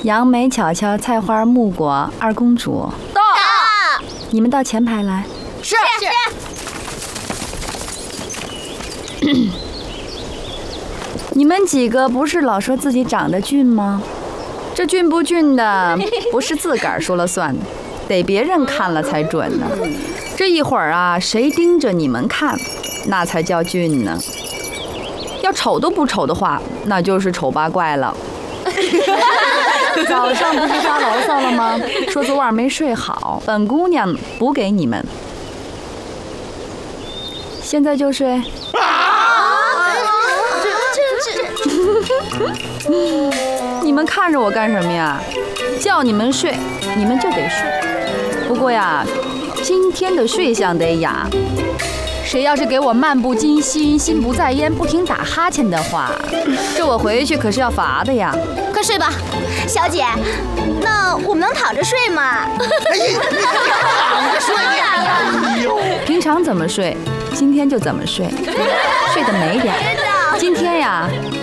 杨梅、巧巧、菜花、木果、二公主， 到。 你们到前排来。 是。 你们几个不是老说自己长得俊吗？这俊不俊的，不是自个儿说了算的，得别人看了才准呢。这一会儿啊，谁盯着你们看，那才叫俊呢。要丑都不丑的话，那就是丑八怪了。早上不是发牢骚了吗？说昨晚没睡好，本姑娘补给你们。现在就睡。你们看着我干什么呀？叫你们睡，你们就得睡。不过呀，今天的睡相得雅。谁要是给我漫不经心、心不在焉、不停打哈欠的话，这我回去可是要罚的呀。 快睡吧，小姐。那我们能躺着睡吗？ 躺着睡呀！ 平常怎么睡，今天就怎么睡，睡得美点。今天呀，